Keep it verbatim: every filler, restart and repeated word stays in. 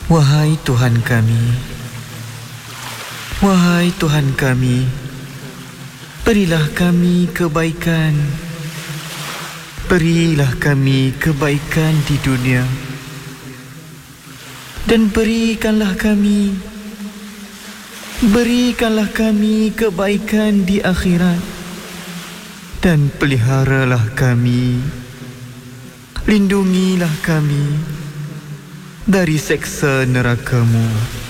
Wahai Tuhan kami, wahai Tuhan kami, berilah kami kebaikan. Berilah kami kebaikan di dunia, dan berikanlah kami, berikanlah kami kebaikan di akhirat, dan peliharalah kami, lindungilah kami dari seksa neraka-Mu.